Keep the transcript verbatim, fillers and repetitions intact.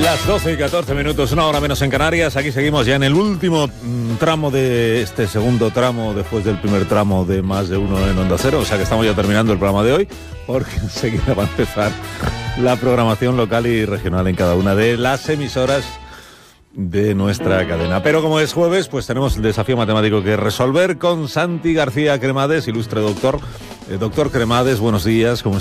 Las doce y catorce minutos, una hora menos en Canarias. Aquí seguimos ya en el último mm, tramo de este segundo tramo, después del primer tramo de Más de Uno en Onda Cero. O sea que estamos ya terminando el programa de hoy, porque enseguida va a empezar la programación local y regional en cada una de las emisoras de nuestra cadena. Pero como es jueves, pues tenemos el desafío matemático que resolver con Santi García Cremades, ilustre doctor. Eh, doctor Cremades, buenos días, ¿cómo